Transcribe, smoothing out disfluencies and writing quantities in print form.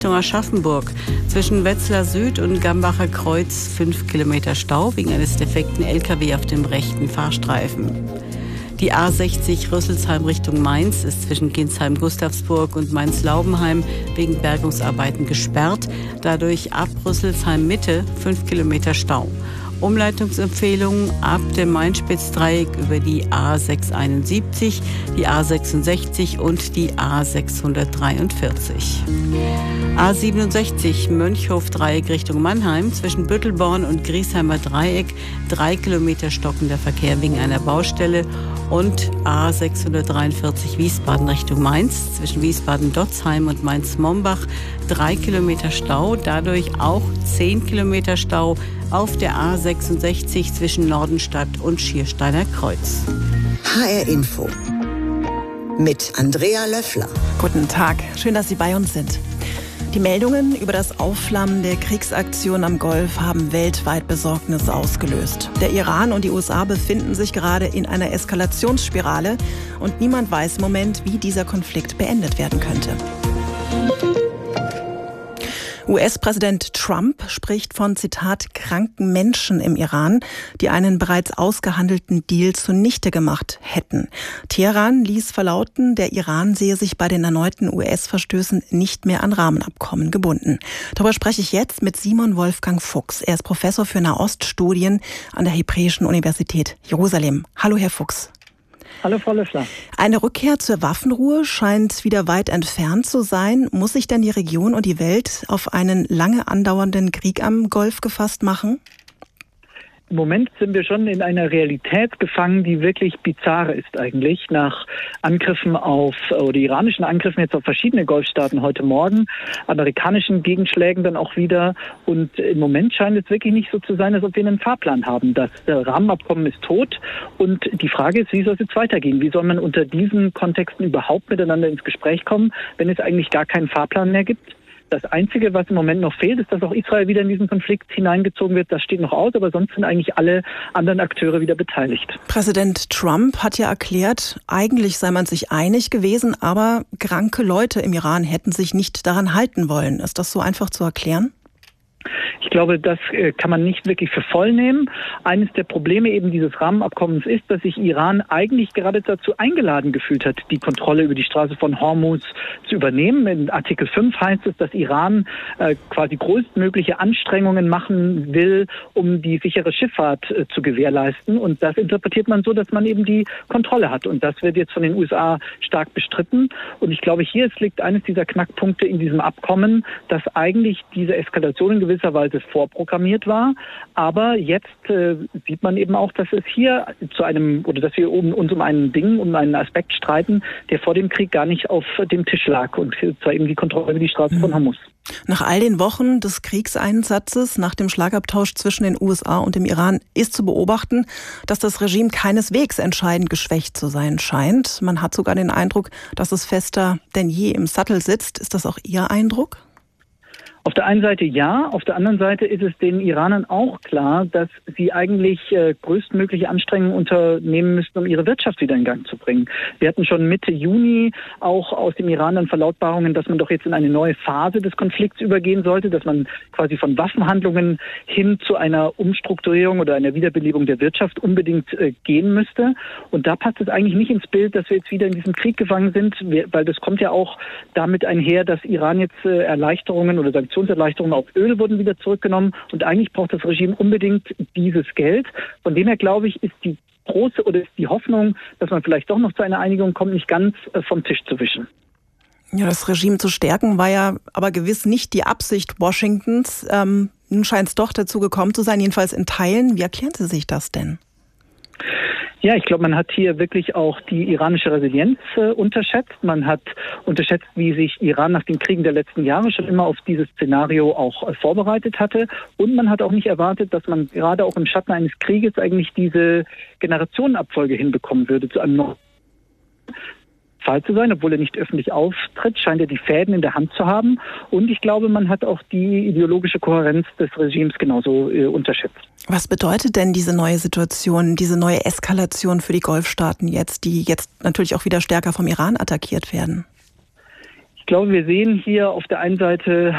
Richtung Aschaffenburg. Zwischen Wetzlar Süd und Gambacher Kreuz 5 Kilometer Stau wegen eines defekten LKW auf dem rechten Fahrstreifen. Die A60 Rüsselsheim Richtung Mainz ist zwischen Ginsheim-Gustavsburg und Mainz-Laubenheim wegen Bergungsarbeiten gesperrt. Dadurch ab Rüsselsheim Mitte 5 Kilometer Stau. Umleitungsempfehlungen ab dem Main-Spitz-Dreieck über die A671, die A66 und die A643. A67 Mönchhof-Dreieck Richtung Mannheim zwischen Büttelborn und Griesheimer Dreieck 3 Kilometer stockender Verkehr wegen einer Baustelle und A643 Wiesbaden Richtung Mainz zwischen Wiesbaden-Dotzheim und Mainz-Mombach 3 Kilometer Stau, dadurch auch 10 Kilometer Stau auf der A66 zwischen Nordenstadt und Schiersteiner Kreuz. HR Info mit Andrea Löffler. Guten Tag, schön, dass Sie bei uns sind. Die Meldungen über das Aufflammen der Kriegsaktion am Golf haben weltweit Besorgnis ausgelöst. Der Iran und die USA befinden sich gerade in einer Eskalationsspirale und niemand weiß im Moment, wie dieser Konflikt beendet werden könnte. US-Präsident Trump spricht von, Zitat, kranken Menschen im Iran, die einen bereits ausgehandelten Deal zunichte gemacht hätten. Teheran ließ verlauten, der Iran sehe sich bei den erneuten US-Verstößen nicht mehr an Rahmenabkommen gebunden. Darüber spreche ich jetzt mit Simon Wolfgang Fuchs. Er ist Professor für Nahoststudien an der Hebräischen Universität Jerusalem. Hallo, Herr Fuchs. Hallo, Frau Löffler. Eine Rückkehr zur Waffenruhe scheint wieder weit entfernt zu sein. Muss sich denn die Region und die Welt auf einen lange andauernden Krieg am Golf gefasst machen? Im Moment sind wir schon in einer Realität gefangen, die wirklich bizarr ist eigentlich. Nach Angriffen oder iranischen Angriffen jetzt auf verschiedene Golfstaaten heute Morgen, amerikanischen Gegenschlägen dann auch wieder. Und im Moment scheint es wirklich nicht so zu sein, als ob wir einen Fahrplan haben. Das Rahmenabkommen ist tot und die Frage ist, wie soll es jetzt weitergehen? Wie soll man unter diesen Kontexten überhaupt miteinander ins Gespräch kommen, wenn es eigentlich gar keinen Fahrplan mehr gibt? Das Einzige, was im Moment noch fehlt, ist, dass auch Israel wieder in diesen Konflikt hineingezogen wird. Das steht noch aus, aber sonst sind eigentlich alle anderen Akteure wieder beteiligt. Präsident Trump hat ja erklärt, eigentlich sei man sich einig gewesen, aber kranke Leute im Iran hätten sich nicht daran halten wollen. Ist das so einfach zu erklären? Ich glaube, das kann man nicht wirklich für voll nehmen. Eines der Probleme eben dieses Rahmenabkommens ist, dass sich Iran eigentlich gerade dazu eingeladen gefühlt hat, die Kontrolle über die Straße von Hormuz zu übernehmen. In Artikel 5 heißt es, dass Iran quasi größtmögliche Anstrengungen machen will, um die sichere Schifffahrt zu gewährleisten. Und das interpretiert man so, dass man eben die Kontrolle hat. Und das wird jetzt von den USA stark bestritten. Und ich glaube, hier liegt eines dieser Knackpunkte in diesem Abkommen, dass eigentlich diese Eskalation in gewisser Weise vorprogrammiert war. Aber jetzt sieht man eben auch, dass es hier dass wir uns um einen Aspekt streiten, der vor dem Krieg gar nicht auf dem Tisch lag. Und zwar eben die Kontrolle über die Straße von Hormuz. Nach all den Wochen des Kriegseinsatzes, nach dem Schlagabtausch zwischen den USA und dem Iran, ist zu beobachten, dass das Regime keineswegs entscheidend geschwächt zu sein scheint. Man hat sogar den Eindruck, dass es fester denn je im Sattel sitzt. Ist das auch Ihr Eindruck? Auf der einen Seite ja, auf der anderen Seite ist es den Iranern auch klar, dass sie eigentlich größtmögliche Anstrengungen unternehmen müssten, um ihre Wirtschaft wieder in Gang zu bringen. Wir hatten schon Mitte Juni auch aus dem Iran dann Verlautbarungen, dass man doch jetzt in eine neue Phase des Konflikts übergehen sollte, dass man quasi von Waffenhandlungen hin zu einer Umstrukturierung oder einer Wiederbelebung der Wirtschaft unbedingt gehen müsste. Und da passt es eigentlich nicht ins Bild, dass wir jetzt wieder in diesem Krieg gefangen sind, weil das kommt ja auch damit einher, dass Iran jetzt Erleichterungen oder Sanktionserleichterungen auf Öl wurden wieder zurückgenommen und eigentlich braucht das Regime unbedingt dieses Geld. Von dem her, glaube ich, ist die Hoffnung, dass man vielleicht doch noch zu einer Einigung kommt, nicht ganz vom Tisch zu wischen. Ja, das Regime zu stärken war ja aber gewiss nicht die Absicht Washingtons. Nun scheint es doch dazu gekommen zu sein, jedenfalls in Teilen. Wie erklären Sie sich das denn? Ja, ich glaube, man hat hier wirklich auch die iranische Resilienz unterschätzt. Man hat unterschätzt, wie sich Iran nach den Kriegen der letzten Jahre schon immer auf dieses Szenario auch vorbereitet hatte. Und man hat auch nicht erwartet, dass man gerade auch im Schatten eines Krieges eigentlich diese Generationenabfolge hinbekommen würde zu einem neuen Fall zu sein, obwohl er nicht öffentlich auftritt, scheint er die Fäden in der Hand zu haben. Und ich glaube, man hat auch die ideologische Kohärenz des Regimes genauso unterschätzt. Was bedeutet denn diese neue Situation, diese neue Eskalation für die Golfstaaten jetzt, die jetzt natürlich auch wieder stärker vom Iran attackiert werden? Ich glaube, wir sehen hier auf der einen Seite